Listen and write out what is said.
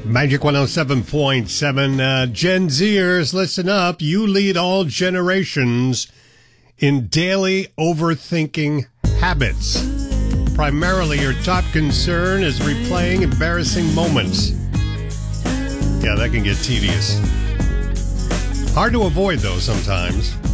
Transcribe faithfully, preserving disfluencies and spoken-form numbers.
Magic one oh seven point seven. Uh, Gen Zers, listen up. You lead all generations in daily overthinking habits. Primarily, your top concern is replaying embarrassing moments. Yeah, that can get tedious. Hard to avoid, though, sometimes.